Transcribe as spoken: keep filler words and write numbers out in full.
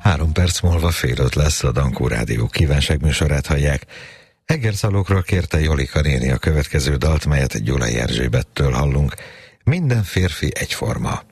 Három perc múlva fél öt lesz, a Dankó Rádió kívánságműsorát hallják. Egerszalókról kérte Jolika néni a következő dalt, melyet Gyulai Erzsébettől hallunk. Minden férfi egyforma.